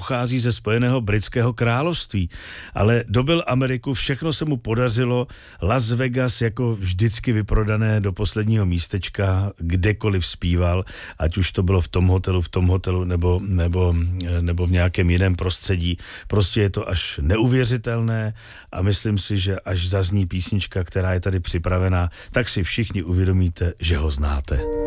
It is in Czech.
pochází ze Spojeného britského království, ale dobil Ameriku, všechno se mu podařilo, Las Vegas jako vždycky vyprodané do posledního místečka, kdekoliv zpíval, ať už to bylo v tom hotelu nebo v nějakém jiném prostředí. Prostě je to až neuvěřitelné a myslím si, že až zazní písnička, která je tady připravená, tak si všichni uvědomíte, že ho znáte.